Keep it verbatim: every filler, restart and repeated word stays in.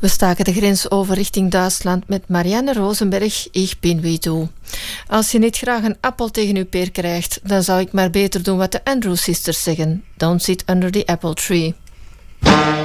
We staken de grens over richting Duitsland met Marianne Rosenberg. Ik ben wie toe. Als je niet graag een appel tegen je peer krijgt, dan zou ik maar beter doen wat de Andrews Sisters zeggen. Don't sit under the apple tree.